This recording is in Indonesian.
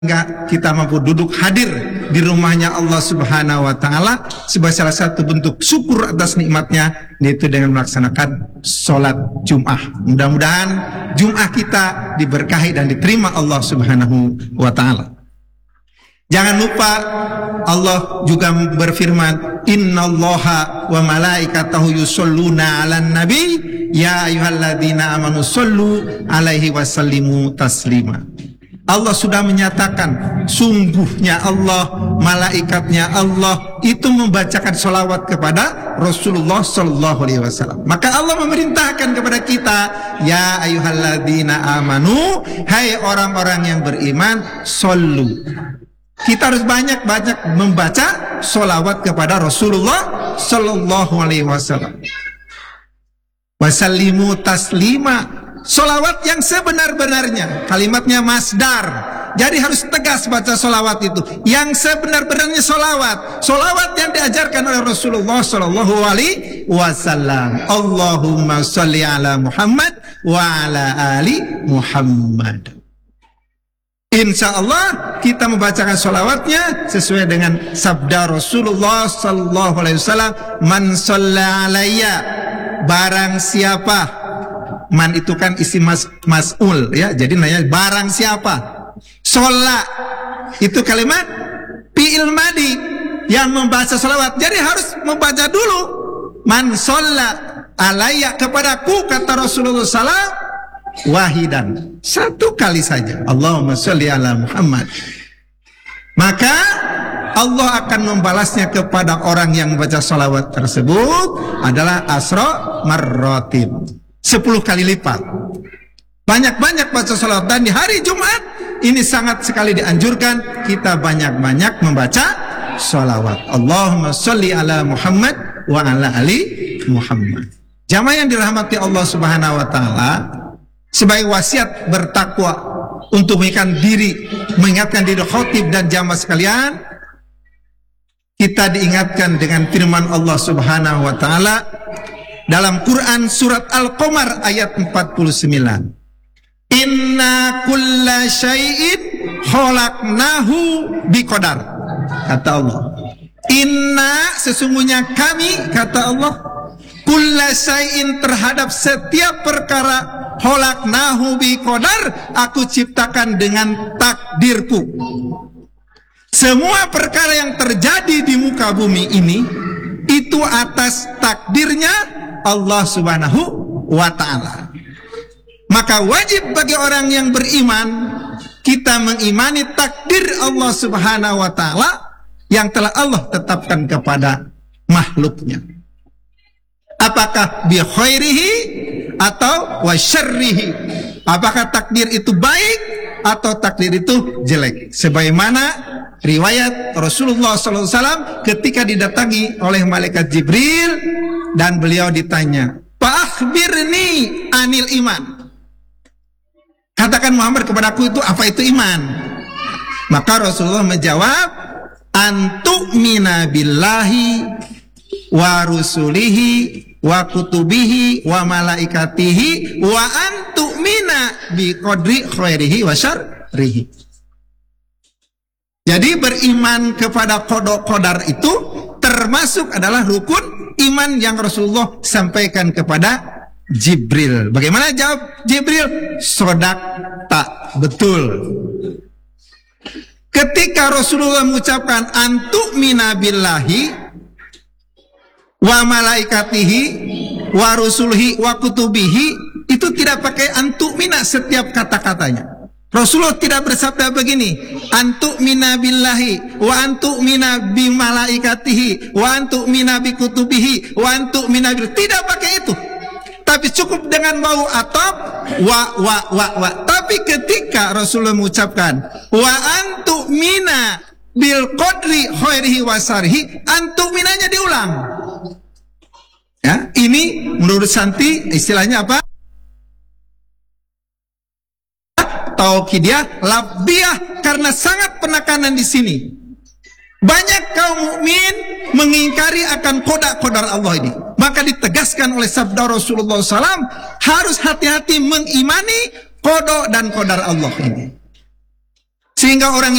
Enggak kita mampu duduk hadir di rumahnya Allah Subhanahu wa taala sebagai salah satu bentuk syukur atas nikmatnya, yaitu dengan melaksanakan sholat Jum'ah. Mudah-mudahan Jum'ah kita diberkahi dan diterima Allah Subhanahu wa taala. Jangan lupa Allah juga berfirman, innallaha wa malaikatahu yusholluna 'alan nabi ya ayyuhalladzina amanu shollu 'alaihi wa sallimu taslima. Allah sudah menyatakan, sungguhnya Allah, malaikatnya Allah itu membacakan sholawat kepada Rasulullah Sallallahu Alaihi Wasallam. Maka Allah memerintahkan kepada kita, ya ayyuhalladzina amanu, hai orang-orang yang beriman, shollu. Kita harus banyak-banyak membaca sholawat kepada Rasulullah Sallallahu Alaihi Wasallam. Wasallimu taslima. Sholawat yang sebenar-benarnya, kalimatnya masdar, jadi harus tegas baca sholawat itu. Yang sebenar-benarnya sholawat, sholawat yang diajarkan oleh Rasulullah Sallallahu Alaihi Wasallam. Allahumma sholli ala Muhammad wa ala ali Muhammad. Insya Allah kita membacakan sholawatnya sesuai dengan sabda Rasulullah Sallallahu Alaihi Wasallam, man shalla alayya, barang siapa. Man itu kan isi mas'ul ya, jadi nanya barang siapa. Sholat itu kalimat fi'il madi yang membaca sholawat, jadi harus membaca dulu. Man sholat alayya, kepadaku, kata Rasulullah SAW, wahidan, satu kali saja, Allahumma sholli ala Muhammad. Maka Allah akan membalasnya kepada orang yang membaca sholawat tersebut adalah asra marratin, 10 kali lipat. Banyak-banyak baca sholawat, dan di hari Jumat ini sangat sekali dianjurkan kita banyak-banyak membaca sholawat. Allahumma sholli ala Muhammad wa ala ali Muhammad. Jamaah yang dirahmati Allah Subhanahu wa taala, sebagai wasiat bertakwa untuk mengingatkan diri khatib dan jamaah sekalian, kita diingatkan dengan firman Allah Subhanahu wa taala dalam Quran surat Al-Qamar ayat 49. Inna kulla syai'in khalaqnahu biqadar. Kata Allah, inna, sesungguhnya kami, kata Allah, kulla syai'in, terhadap setiap perkara, khalaqnahu biqadar, aku ciptakan dengan takdirku. Semua perkara yang terjadi di muka bumi ini itu atas takdirnya Allah Subhanahu wa ta'ala. Maka wajib bagi orang yang beriman, kita mengimani takdir Allah Subhanahu wa ta'ala yang telah Allah tetapkan kepada makhluknya. Apakah bi khairihi atau wa syarrihi, apakah takdir itu baik atau takdir itu jelek. Sebagaimana riwayat Rasulullah SAW ketika didatangi oleh malaikat Jibril dan beliau ditanya, "Fa'akhbirni anil iman." Katakan Muhammad kepadaku, itu apa itu iman? Maka Rasulullah menjawab, "Antu'mina billahi wa rusulihi wa kutubihi wa malaikatihi wa antu'mina bi qadri khairihi wa syarrihi." Jadi beriman kepada qada qadar itu termasuk adalah rukun iman yang Rasulullah sampaikan kepada Jibril. Bagaimana jawab Jibril? Sodak, tak, betul. Ketika Rasulullah mengucapkan antu'mina billahi wa malaikatihi wa rusulihi wa kutubihi, itu tidak pakai antu'mina setiap kata-katanya. Rasulullah tidak bersabda begini, antu'mina billahi wa antu'mina bi malaikatihi wa antu'mina bi kutubihi wa antu'mina bil, tidak pakai itu. Tapi cukup dengan bau atop wa. Tapi ketika Rasulullah mengucapkan wa antu'mina bil qadri khairihi wa syarrihi, antu'minanya diulang. Ya, ini menurut Santi istilahnya apa? Taukidiyah, labiyah, karena sangat penekanan di sini. Banyak kaum mukmin mengingkari akan qada-qadar Allah ini. Maka ditegaskan oleh sabda Rasulullah SAW, harus hati-hati mengimani qada dan qadar Allah ini. sehingga orang